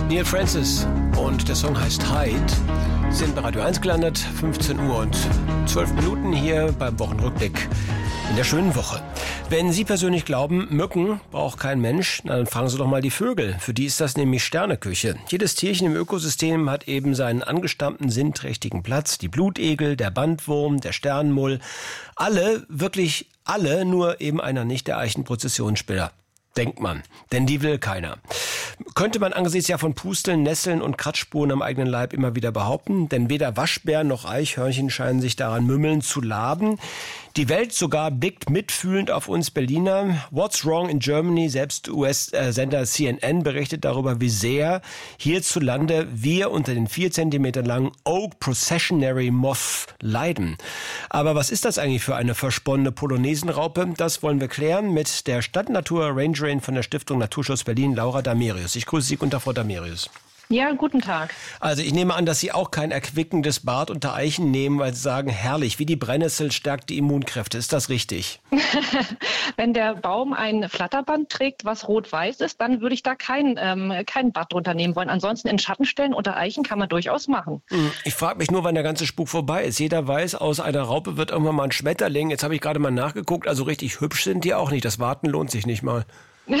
Neil Francis und der Song heißt Hide. Sind bei Radio 1 gelandet, 15 Uhr und 12 Minuten hier beim Wochenrückblick in der schönen Woche. Wenn Sie persönlich glauben, Mücken braucht kein Mensch, dann fragen Sie doch mal die Vögel. Für die ist das nämlich Sterneküche. Jedes Tierchen im Ökosystem hat eben seinen angestammten, sinnträchtigen Platz. Die Blutegel, der Bandwurm, der Sternmull. Alle, wirklich alle, nur eben einer nicht, der Eichenprozessionsspinner. Denkt man, denn die will keiner. Könnte man angesichts ja von Pusteln, Nesseln und Kratzspuren am eigenen Leib immer wieder behaupten, denn weder Waschbären noch Eichhörnchen scheinen sich daran mümmeln zu laben. Die Welt sogar blickt mitfühlend auf uns Berliner. What's wrong in Germany? Selbst US-Sender CNN berichtet darüber, wie sehr hierzulande wir unter den 4 Zentimeter langen Oak Processionary Moth leiden. Aber was ist das eigentlich für eine versponnene Polonesenraupe? Das wollen wir klären mit der Stadtnatur-Rangerin von der Stiftung Naturschutz Berlin, Laura Damerius. Ich grüße Sie, guten Tag, Frau Damerius. Ja, guten Tag. Also ich nehme an, dass Sie auch kein erquickendes Bad unter Eichen nehmen, weil Sie sagen, herrlich, wie die Brennnessel stärkt die Immunkräfte. Ist das richtig? Wenn der Baum ein Flatterband trägt, was rot-weiß ist, dann würde ich da kein Bad drunter nehmen wollen. Ansonsten in Schatten stellen unter Eichen kann man durchaus machen. Ich frage mich nur, wann der ganze Spuk vorbei ist. Jeder weiß, aus einer Raupe wird irgendwann mal ein Schmetterling. Jetzt habe ich gerade mal nachgeguckt, also richtig hübsch sind die auch nicht. Das Warten lohnt sich nicht mal.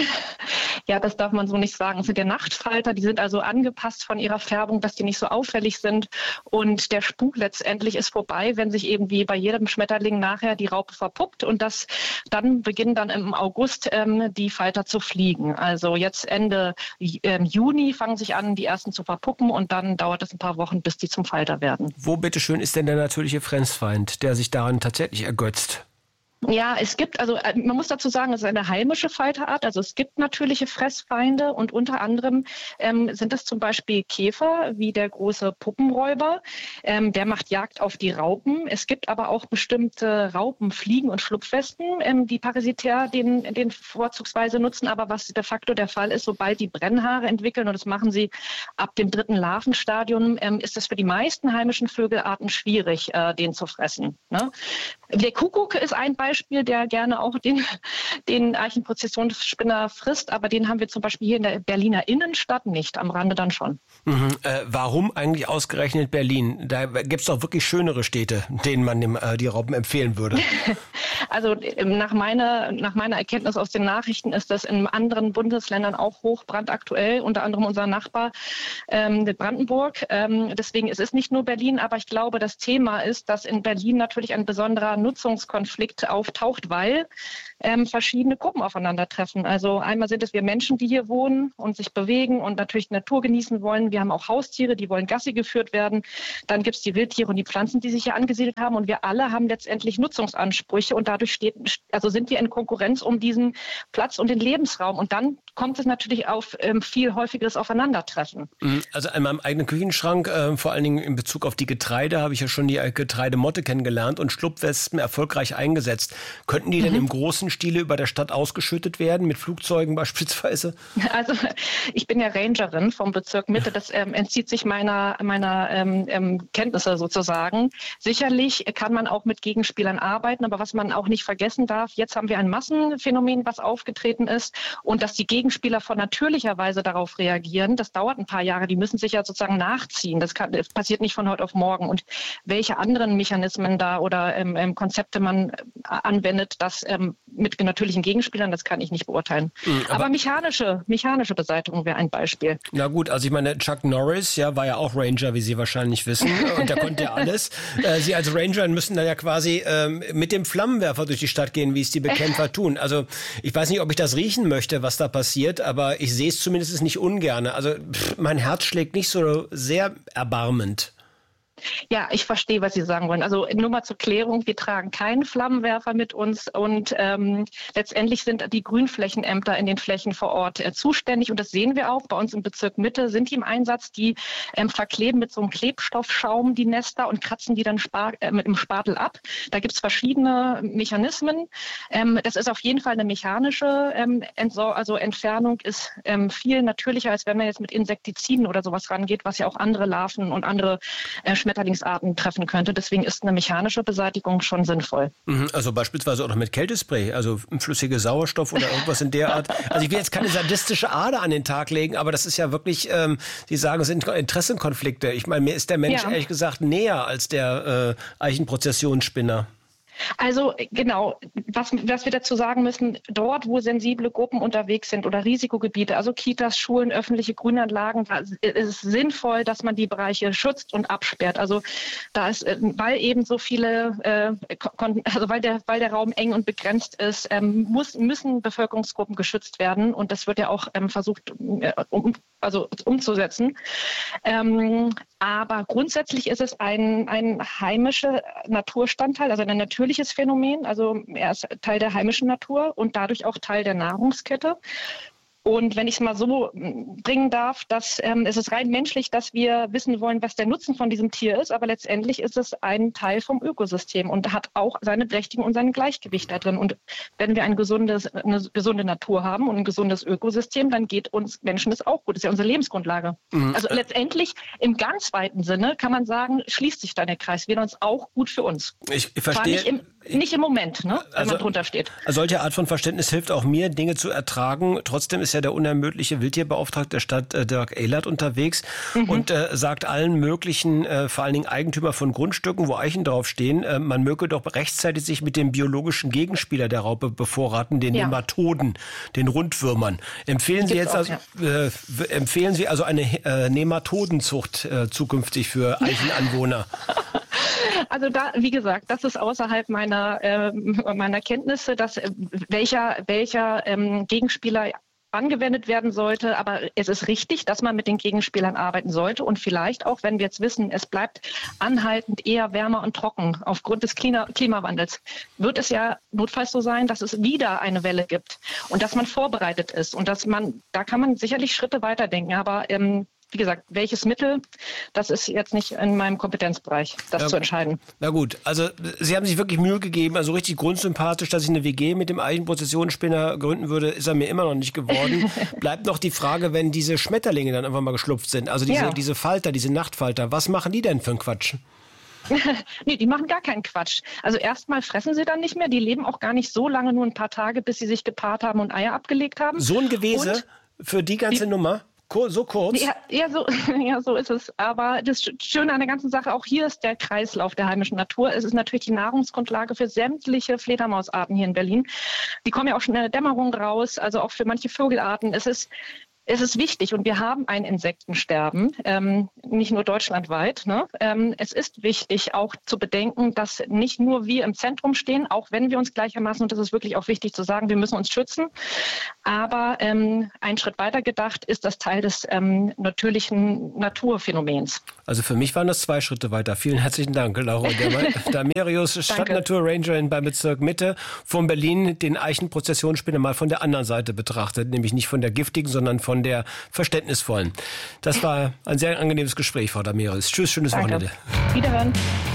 Ja, das darf man so nicht sagen. Es sind ja Nachtfalter, die sind also angepasst von ihrer Färbung, dass die nicht so auffällig sind. Und der Spuk letztendlich ist vorbei, wenn sich eben wie bei jedem Schmetterling nachher die Raupe verpuppt. Und dann beginnen dann im August die Falter zu fliegen. Also jetzt Ende Juni fangen sich an, die ersten zu verpuppen. Und dann dauert es ein paar Wochen, bis die zum Falter werden. Wo bitteschön ist denn der natürliche Fressfeind, der sich daran tatsächlich ergötzt? Ja, es gibt, also man muss dazu sagen, es ist eine heimische Falterart, also es gibt natürliche Fressfeinde und unter anderem sind es zum Beispiel Käfer, wie der große Puppenräuber, der macht Jagd auf die Raupen. Es gibt aber auch bestimmte Raupen, Fliegen und Schlupfwespen, die parasitär den vorzugsweise nutzen, aber was de facto der Fall ist, sobald die Brennhaare entwickeln, und das machen sie ab dem 3. Larvenstadium, ist es für die meisten heimischen Vögelarten schwierig, den zu fressen. Ne? Der Kuckuck ist ein Beispiel, der gerne auch den Eichenprozessionsspinner frisst, aber den haben wir zum Beispiel hier in der Berliner Innenstadt nicht, am Rande dann schon. Warum eigentlich ausgerechnet Berlin? Da gibt es doch wirklich schönere Städte, denen man die Raupen empfehlen würde. Also nach meiner Erkenntnis aus den Nachrichten ist das in anderen Bundesländern auch hochbrandaktuell, unter anderem unser Nachbar Brandenburg. Deswegen es ist nicht nur Berlin, aber ich glaube, das Thema ist, dass in Berlin natürlich ein besonderer Nutzungskonflikt auftaucht, weil verschiedene Gruppen aufeinandertreffen. Also einmal sind es wir Menschen, die hier wohnen und sich bewegen und natürlich die Natur genießen wollen. Wir haben auch Haustiere, die wollen Gassi geführt werden. Dann gibt es die Wildtiere und die Pflanzen, die sich hier angesiedelt haben. Und wir alle haben letztendlich Nutzungsansprüche und dadurch sind wir in Konkurrenz um diesen Platz und den Lebensraum. Und dann kommt es natürlich auf viel häufigeres Aufeinandertreffen. Also in meinem eigenen Küchenschrank, vor allen Dingen in Bezug auf die Getreide, habe ich ja schon die Getreidemotte kennengelernt und Schlupfwespen erfolgreich eingesetzt. Könnten die denn im großen Stile über der Stadt ausgeschüttet werden, mit Flugzeugen beispielsweise? Also ich bin ja Rangerin vom Bezirk Mitte, das entzieht sich meiner Kenntnisse sozusagen. Sicherlich kann man auch mit Gegenspielern arbeiten, aber was man auch nicht vergessen darf, jetzt haben wir ein Massenphänomen, was aufgetreten ist, und dass die Gegenspieler von natürlicher Weise darauf reagieren, das dauert ein paar Jahre, die müssen sich ja sozusagen nachziehen. Das passiert nicht von heute auf morgen. Und welche anderen Mechanismen da oder Konzepte man anwendet, das mit natürlichen Gegenspielern, das kann ich nicht beurteilen. Aber mechanische Beseitigung wäre ein Beispiel. Na gut, also ich meine, Chuck Norris war ja auch Ranger, wie Sie wahrscheinlich wissen, und der konnte ja alles. Sie als Ranger müssen dann ja quasi mit dem Flammenwerfer durch die Stadt gehen, wie es die Bekämpfer tun. Also ich weiß nicht, ob ich das riechen möchte, was da passiert, aber ich sehe es zumindest nicht ungern. Also mein Herz schlägt nicht so sehr erbarmend. Ja, ich verstehe, was Sie sagen wollen. Also nur mal zur Klärung, wir tragen keinen Flammenwerfer mit uns und letztendlich sind die Grünflächenämter in den Flächen vor Ort zuständig und das sehen wir auch. Bei uns im Bezirk Mitte sind die im Einsatz, die verkleben mit so einem Klebstoffschaum die Nester und kratzen die dann mit dem Spatel ab. Da gibt es verschiedene Mechanismen. Das ist auf jeden Fall eine mechanische Entfernung ist viel natürlicher, als wenn man jetzt mit Insektiziden oder sowas rangeht, was ja auch andere Larven und andere Schmetterlingsarten treffen könnte. Deswegen ist eine mechanische Beseitigung schon sinnvoll. Also beispielsweise auch noch mit Kältespray, also flüssige Sauerstoff oder irgendwas in der Art. Also ich will jetzt keine sadistische Ader an den Tag legen, aber das ist ja wirklich, Sie sagen, es sind Interessenkonflikte. Ich meine, mir ist der Mensch ehrlich gesagt näher als der Eichenprozessionsspinner. Also genau, was wir dazu sagen müssen, dort, wo sensible Gruppen unterwegs sind oder Risikogebiete, also Kitas, Schulen, öffentliche Grünanlagen, da ist es sinnvoll, dass man die Bereiche schützt und absperrt. Also da ist, weil eben so viele, weil der Raum eng und begrenzt ist, müssen Bevölkerungsgruppen geschützt werden und das wird ja auch versucht umzusetzen. Aber grundsätzlich ist es ein heimischer Naturstandteil, also ein natürliches Phänomen. Also er ist Teil der heimischen Natur und dadurch auch Teil der Nahrungskette. Und wenn ich es mal so bringen darf, es ist rein menschlich, dass wir wissen wollen, was der Nutzen von diesem Tier ist, aber letztendlich ist es ein Teil vom Ökosystem und hat auch seine Berechtigung und sein Gleichgewicht da drin. Und wenn wir eine gesunde Natur haben und ein gesundes Ökosystem, dann geht uns Menschen es auch gut. Das ist ja unsere Lebensgrundlage. Also letztendlich im ganz weiten Sinne kann man sagen, schließt sich dann der Kreis. Wir uns auch gut für uns. Ich verstehe. Nicht im Moment, ne, wenn man drunter steht. Solche Art von Verständnis hilft auch mir, Dinge zu ertragen. Trotzdem ist ja der unermüdliche Wildtierbeauftragte der Stadt Dirk Ehlert unterwegs und sagt allen möglichen, vor allen Dingen Eigentümer von Grundstücken, wo Eichen draufstehen, man möge doch rechtzeitig sich mit dem biologischen Gegenspieler der Raupe bevorraten, den Nematoden, den Rundwürmern. Empfehlen Sie also eine Nematodenzucht zukünftig für Eichenanwohner? Also da, wie gesagt, das ist außerhalb meiner Kenntnisse, dass welcher Gegenspieler angewendet werden sollte. Aber es ist richtig, dass man mit den Gegenspielern arbeiten sollte. Und vielleicht auch, wenn wir jetzt wissen, es bleibt anhaltend eher wärmer und trocken aufgrund des Klimawandels, wird es ja notfalls so sein, dass es wieder eine Welle gibt und dass man vorbereitet ist. Und da kann man sicherlich Schritte weiterdenken. Aber wie gesagt, welches Mittel, das ist jetzt nicht in meinem Kompetenzbereich, das zu entscheiden. Na gut, also Sie haben sich wirklich Mühe gegeben, also richtig grundsympathisch, dass ich eine WG mit dem Eichenprozessionsspinner gründen würde, ist er mir immer noch nicht geworden. Bleibt noch die Frage, wenn diese Schmetterlinge dann einfach mal geschlupft sind, also diese Falter, diese Nachtfalter, was machen die denn für einen Quatsch? Nee, die machen gar keinen Quatsch. Also erstmal fressen sie dann nicht mehr, die leben auch gar nicht so lange, nur ein paar Tage, bis sie sich gepaart haben und Eier abgelegt haben. So ein Gewese für die ganze Nummer? So kurz? So ist es. Aber das Schöne an der ganzen Sache, auch hier ist der Kreislauf der heimischen Natur. Es ist natürlich die Nahrungsgrundlage für sämtliche Fledermausarten hier in Berlin. Die kommen ja auch schon in der Dämmerung raus, also auch für manche Vogelarten. Es ist wichtig und wir haben ein Insektensterben, nicht nur deutschlandweit. Ne? Es ist wichtig auch zu bedenken, dass nicht nur wir im Zentrum stehen, auch wenn wir uns gleichermaßen, und das ist wirklich auch wichtig zu sagen, wir müssen uns schützen. Aber ein Schritt weiter gedacht ist das Teil des natürlichen Naturphänomens. Also für mich waren das 2 Schritte weiter. Vielen herzlichen Dank, Laura Damerius, Stadtnaturrangerin beim Bezirk Mitte von Berlin, den Eichenprozessionsspinner mal von der anderen Seite betrachtet, nämlich nicht von der giftigen, sondern von der verständnisvollen. Das war ein sehr angenehmes Gespräch, Frau Damerius. Tschüss, schönes Wochenende. Wiederhören.